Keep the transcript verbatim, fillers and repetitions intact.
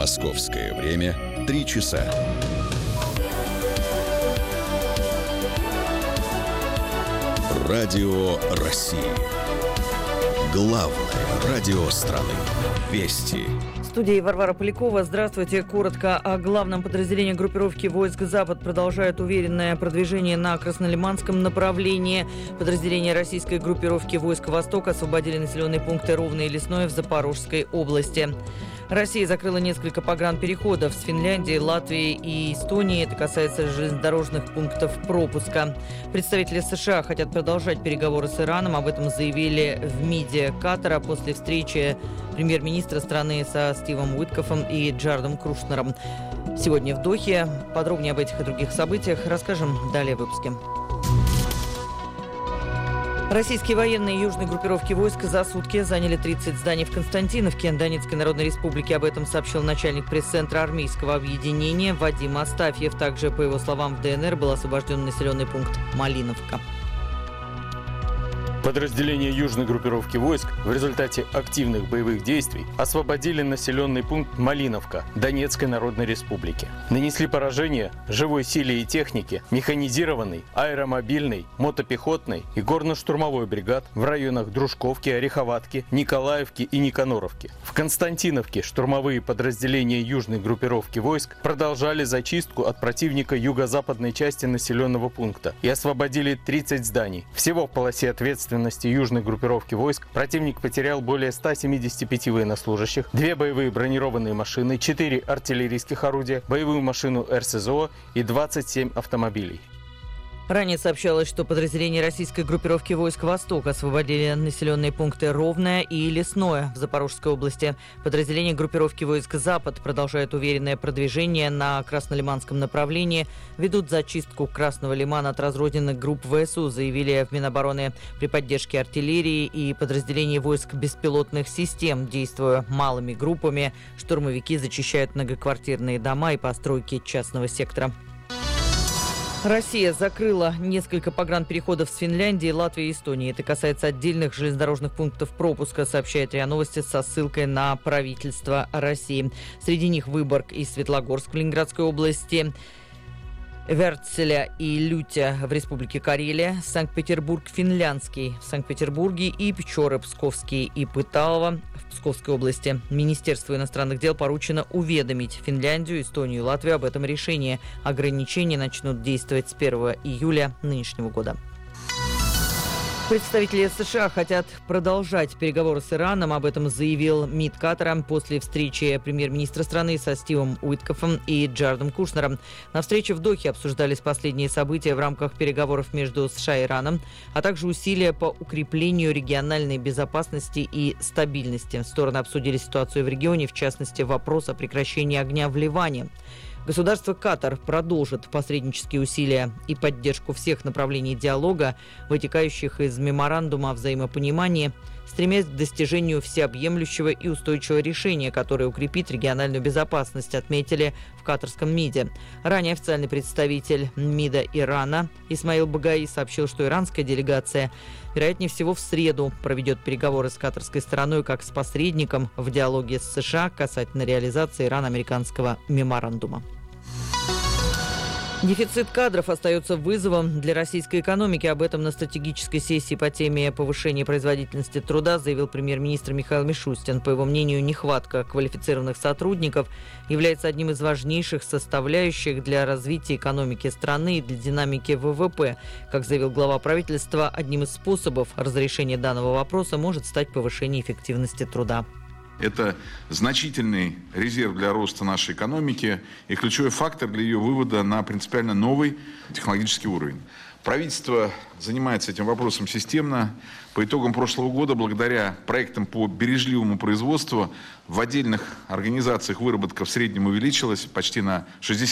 Московское время три часа. Радио России. Главное радио страны. Вести. В студии Варвара Полякова. Здравствуйте. Коротко о главном. Подразделении группировки войск «Запад» продолжает уверенное продвижение на Краснолиманском направлении. Подразделения российской группировки войск «Восток» освободили населенные пункты Ровно и Лесное в Запорожской области. Россия закрыла несколько погранпереходов с Финляндией, Латвией и Эстонией. Это касается железнодорожных пунктов пропуска. Представители США хотят продолжать переговоры с Ираном. Об этом заявили в МИДе Катара после встречи премьер-министра страны со Стивом Уиткофом и Джаредом Кушнером. Сегодня в Дохе. Подробнее об этих и других событиях расскажем далее в выпуске. Российские военные южной группировки войск за сутки заняли тридцать зданий в Константиновке, Донецкой Народной Республике. Об этом сообщил начальник пресс-центра армейского объединения Вадим Астафьев. Также, по его словам, в ДНР был освобожден населенный пункт Малиновка. Подразделения южной группировки войск в результате активных боевых действий освободили населенный пункт Малиновка Донецкой Народной Республики. Нанесли поражение живой силе и технике механизированной, аэромобильной, мотопехотной и горно-штурмовой бригад в районах Дружковки, Ореховатки, Николаевки и Никаноровки. В Константиновке штурмовые подразделения южной группировки войск продолжали зачистку от противника юго-западной части населенного пункта и освободили тридцать зданий. Всего в полосе ответственности южной группировки войск противник потерял более ста семидесяти пяти военнослужащих, две боевые бронированные машины, четыре артиллерийских орудия, боевую машину эр эс зэ о и двадцать семь автомобилей. Ранее сообщалось, что подразделения российской группировки войск «Восток» освободили населенные пункты Ровное и Лесное в Запорожской области. Подразделения группировки войск «Запад» продолжают уверенное продвижение на Краснолиманском направлении. Ведут зачистку Красного Лимана от разрозненных групп вэ эс у, заявили в Минобороны при поддержке артиллерии и подразделений войск беспилотных систем. Действуя малыми группами, штурмовики зачищают многоквартирные дома и постройки частного сектора. Россия закрыла несколько погранпереходов с Финляндией, Латвией и Эстонией. Это касается отдельных железнодорожных пунктов пропуска, сообщает РИА Новости со ссылкой на правительство России. Среди них Выборг и Светлогорск в Ленинградской области, Вертселя и Лютя в Республике Карелия, Санкт-Петербург Финляндский в Санкт-Петербурге и Печоры Псковский и Пыталово в Псковской области. Министерству иностранных дел поручено уведомить Финляндию, Эстонию и Латвию об этом решении. Ограничения начнут действовать с первого июля нынешнего года. Представители США хотят продолжать переговоры с Ираном. Об этом заявил МИД Катара после встречи премьер-министра страны со Стивом Уиткофом и Джаредом Кушнером. На встрече в Дохе обсуждались последние события в рамках переговоров между США и Ираном, а также усилия по укреплению региональной безопасности и стабильности. Стороны обсудили ситуацию в регионе, в частности, вопрос о прекращении огня в Ливане. Государство Катар продолжит посреднические усилия и поддержку всех направлений диалога, вытекающих из меморандума о взаимопонимании, стремясь к достижению всеобъемлющего и устойчивого решения, которое укрепит региональную безопасность, отметили в катарском МИДе. Ранее официальный представитель МИДа Ирана Исмаил Багаи сообщил, что иранская делегация, вероятнее всего, в среду проведет переговоры с катарской стороной как с посредником в диалоге с США касательно реализации ирано-американского меморандума. Дефицит кадров остается вызовом для российской экономики. Об этом на стратегической сессии по теме повышения производительности труда заявил премьер-министр Михаил Мишустин. По его мнению, нехватка квалифицированных сотрудников является одним из важнейших составляющих для развития экономики страны и для динамики вэ вэ пэ. Как заявил глава правительства, одним из способов разрешения данного вопроса может стать повышение эффективности труда. Это значительный резерв для роста нашей экономики и ключевой фактор для ее вывода на принципиально новый технологический уровень. Правительство занимается этим вопросом системно. По итогам прошлого года, благодаря проектам по бережливому производству, в отдельных организациях выработка в среднем увеличилась почти на шестьдесят процентов.